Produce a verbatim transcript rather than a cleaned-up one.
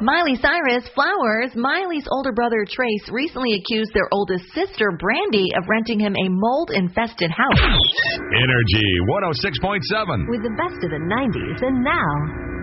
Miley Cyrus, flowers. Miley's older brother Trace recently accused their oldest sister Brandy of renting him a mold-infested house. Energy one oh six point seven. With the best of the nineties and now.